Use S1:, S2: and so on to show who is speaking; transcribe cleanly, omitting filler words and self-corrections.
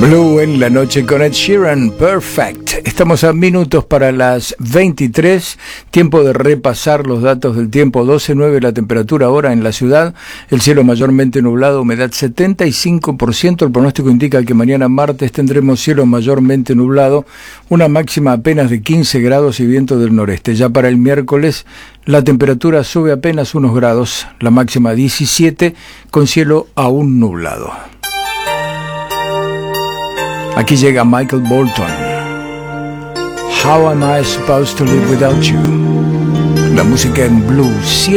S1: Blue en la noche con Ed Sheeran, Perfect. Estamos a minutos para las 23, tiempo de repasar los datos del tiempo. 12:09 la temperatura ahora en la ciudad, el cielo mayormente nublado, humedad 75%, el pronóstico indica que mañana martes tendremos cielo mayormente nublado, una máxima apenas de 15 grados y viento del noreste. Ya para el miércoles la temperatura sube apenas unos grados, la máxima 17, con cielo aún nublado. Aquí llega Michael Bolton. How am I supposed to live without you? La música en Blue.